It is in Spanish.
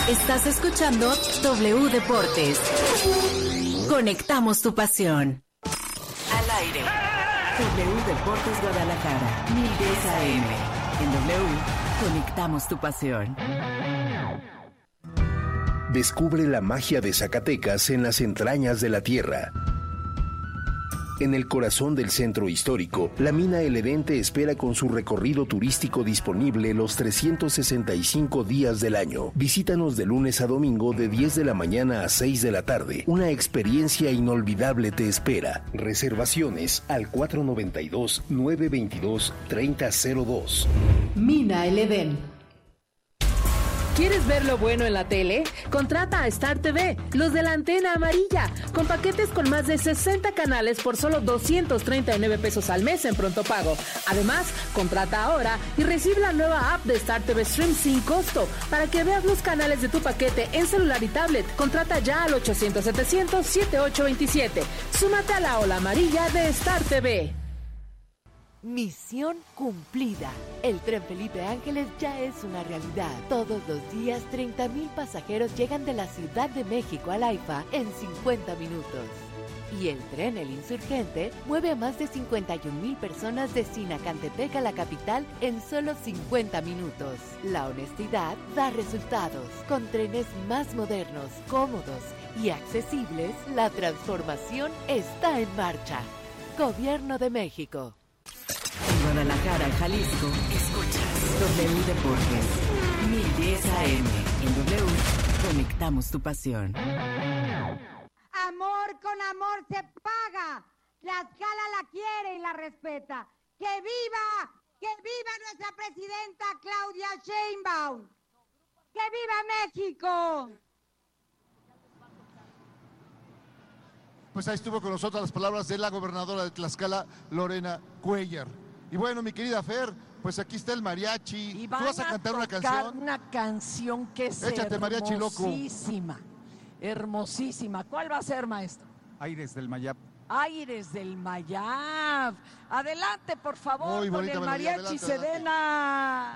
Estás escuchando W Deportes. Conectamos tu pasión. Al aire. W Deportes Guadalajara, 1010 AM. En W, conectamos tu pasión. Descubre la magia de Zacatecas en las entrañas de la tierra. En el corazón del centro histórico, la mina El Edén te espera con su recorrido turístico disponible los 365 días del año. Visítanos de lunes a domingo de 10 de la mañana a 6 de la tarde. Una experiencia inolvidable te espera. Reservaciones al 492-922-3002. Mina El Edén. ¿Quieres ver lo bueno en la tele? Contrata a Star TV, los de la antena amarilla, con paquetes con más de 60 canales por solo 239 pesos al mes en pronto pago. Además, contrata ahora y recibe la nueva app de Star TV Stream sin costo para que veas los canales de tu paquete en celular y tablet. Contrata ya al 800-700-7827. Súmate a la ola amarilla de Star TV. Misión cumplida. El Tren Felipe Ángeles ya es una realidad. Todos los días 30,000 pasajeros llegan de la Ciudad de México al AIFA en 50 minutos. Y el tren El Insurgente mueve a más de 51,000 personas de Sinacantepec a la capital en solo 50 minutos. La honestidad da resultados. Con trenes más modernos, cómodos y accesibles, la transformación está en marcha. Gobierno de México. En Guadalajara, Jalisco, escuchas W Deportes, 1010 AM. En W, conectamos tu pasión. Amor con amor se paga. Tlaxcala la quiere y la respeta. ¡Que viva! ¡Que viva nuestra presidenta Claudia Sheinbaum! ¡Que viva México! Pues ahí estuvo con nosotros las palabras de la gobernadora de Tlaxcala, Lorena Cuellar. Y bueno, mi querida Fer, pues aquí está el mariachi. Y ¿Tú vas a cantar una canción? Una canción que es Échate, mariachi loco. hermosísima, hermosísima. ¿Cuál va a ser, maestro? Aires del Mayab. Aires del Mayab. Adelante, por favor, Muy con bonita el melodía, mariachi adelante, adelante. Sedena.